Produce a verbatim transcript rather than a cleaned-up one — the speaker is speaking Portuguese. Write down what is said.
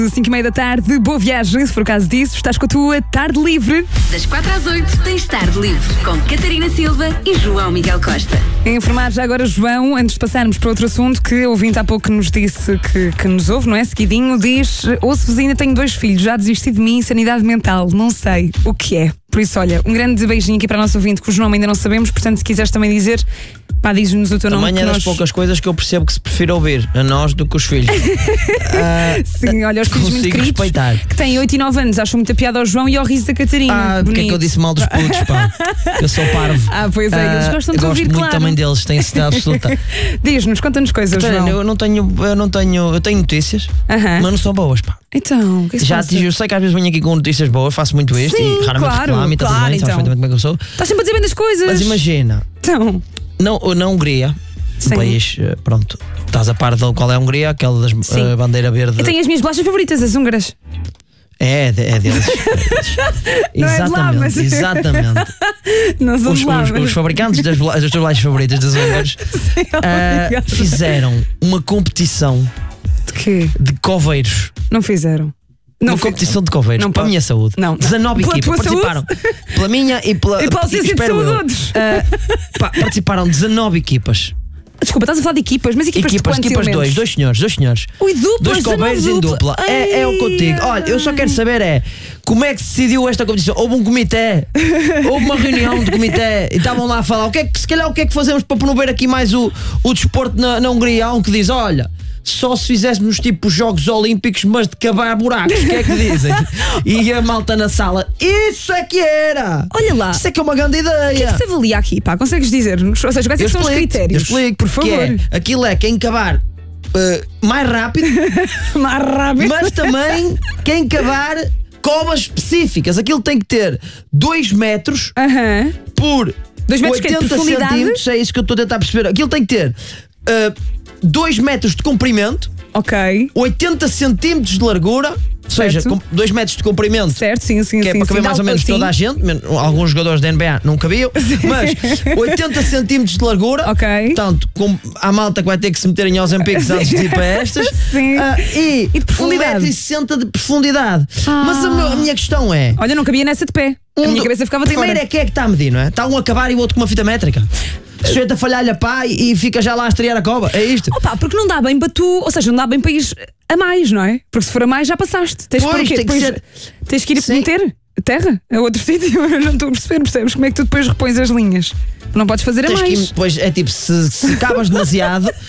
cinco e meia da tarde, boa viagem, se for o caso disso. Estás com a tua tarde livre. Das quatro às oito tens tarde livre com Catarina Silva e João Miguel Costa. A informar já agora, João, antes de passarmos para outro assunto, que o ouvinte há pouco nos disse que, que nos ouve, não é? Seguidinho, diz: ouço-vos, ainda tenho dois filhos, já desisti de mim, sanidade mental, não sei o que é. Por isso, olha, um grande beijinho aqui para o nosso ouvinte, cujo nome ainda não sabemos, portanto, se quiseres também dizer, pá, diz-nos o teu nome. Também é das nós... poucas coisas que eu percebo que se prefere ouvir a nós do que os filhos. uh, Sim, olha, os filhos muito queridos, respeitar. Que têm oito e nove anos, acham muita piada ao João e ao riso da Catarina. Ah, porque é que eu disse mal dos putos, pá? Eu sou parvo. Ah, pois é, eles gostam uh, de ouvir, gosto muito claro. também deles, têm certeza absoluta. Diz-nos, conta-nos coisas, Catarina, João. eu não tenho, eu não tenho, eu tenho notícias, uh-huh. mas não são boas, pá. Então, o que é que Já te, eu sei que às vezes venho aqui com notícias boas, faço muito isto. Sim, e raramente claro, reclamo e está claro, tudo bem, então. sabes perfeitamente como é que eu sou. Estás sempre a dizer bem das coisas. Mas imagina, então. não, na Hungria, Sim. um país, pronto, estás a par de qual é a Hungria, aquela das uh, bandeira verde. Eu tenho as minhas bolachas favoritas, as húngaras. É, é deles. É deles. Não é de exatamente, lá, mas... exatamente. Não são Os, de lá, os, mas... os fabricantes das, bola- das tuas bolachas favoritas das húngaras uh, fizeram uma competição De quê? de coveiros. Não fizeram. Não Uma fi- competição de coveiros Não para a pode. minha saúde. Não. dezanove Pela equipas tua participaram. Pela minha e pela. E pela ausência de espero saúde eu. de outros. Uh, pá, participaram dezanove equipas. Desculpa, estás a falar de equipas, mas equipas, Equipas, de quantos equipas elementos? dois, dois senhores, dois senhores. Ui, duplas, Dois coveiros em dupla. É, é o que eu digo. Olha, eu só quero saber é como é que se decidiu esta competição. Houve um comitê, houve uma reunião de comitê e estavam lá a falar. O que é que, se calhar, o que é que fazemos para promover aqui mais o, o desporto na, na Hungria? Há um que diz: olha, só se fizéssemos tipo os Jogos Olímpicos, mas de cavar buracos. O que é que dizem? E a malta na sala: isso é que era! Olha lá. Isso é que é uma grande ideia. O que é que se avalia aqui, pá? Consegues dizer-nos? Ou seja, quais é Eu que são os explico, critérios? eu explico, por favor. que é, aquilo é quem cavar uh, mais rápido, Mais rápido. mas também quem cavar covas específicas. Aquilo tem que ter dois metros Aham. por Dois metros que é de oitenta profundidade? centímetros. É isso que eu estou a tentar perceber. Aquilo tem que ter uh, dois metros de comprimento, Ok. oitenta centímetros de largura, ou seja, Certo. com dois metros de comprimento. Certo, sim, sim, Que é sim. para caber sim. mais ou Dá- menos sim. toda a gente. men- Alguns jogadores da N B A não cabiam, mas oitenta centímetros de largura. Ok. Portanto, com, há malta que vai ter que se meter em Ozempics antes de ir para estas. Sim. Ah, e E de profundidade? um metro e sessenta de profundidade. Ah. Mas a, meu- a minha questão é: Olha, não cabia nessa de pé. A um minha do- cabeça ficava de primeiro fora. é quem é que está a medir, não é? Está um a acabar e o outro com uma fita métrica. Sujeito a falhar-lhe a pá e fica já lá a estrear a cova. É isto. Opa, porque não dá bem para tu, ou seja, não dá bem para ir a mais, não é? Porque se for a mais já passaste. Tens, Pois, por quê? tem que Depois ser- tens que ir Sim. meter a terra a outro sítio. Eu não estou a perceber, percebes? Como é que tu depois repões as linhas? Não podes fazer a Tens que ir- mais. Pois é tipo, se, se acabas demasiado,